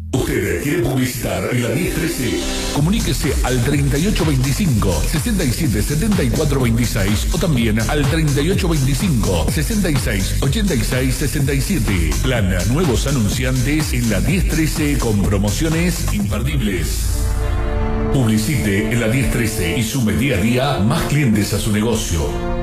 ¿Usted quiere publicitar en la 1013? Comuníquese al 3825-677426 o también al 3825-668667. Plan Nuevos Anunciantes en la 1013 con promociones imperdibles. Publicite en la 1013 y sume día a día más clientes a su negocio.